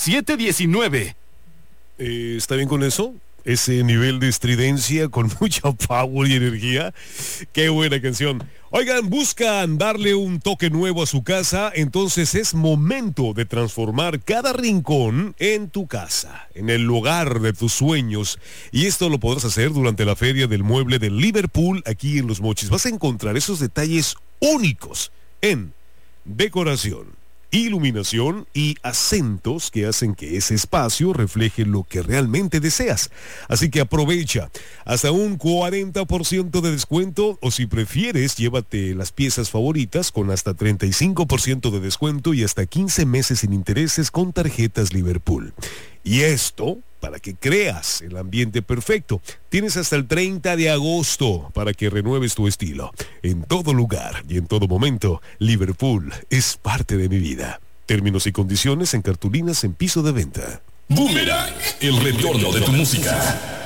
719. ¿Está bien con eso? Ese nivel de estridencia con mucha power y energía. Qué buena canción. Oigan, buscan darle un toque nuevo a su casa, entonces es momento de transformar cada rincón en tu casa, en el lugar de tus sueños. Y esto lo podrás hacer durante la Feria del Mueble de Liverpool, aquí en Los Mochis. Vas a encontrar esos detalles únicos en decoración, iluminación y acentos que hacen que ese espacio refleje lo que realmente deseas. Así que aprovecha hasta un 40% de descuento, o si prefieres, llévate las piezas favoritas con hasta 35% de descuento y hasta 15 meses sin intereses con tarjetas Liverpool. Y esto para que creas el ambiente perfecto. Tienes hasta el 30 de agosto para que renueves tu estilo. En todo lugar y en todo momento, Liverpool es parte de mi vida. Términos y condiciones en cartulinas en piso de venta. Boomerang, el retorno de tu música.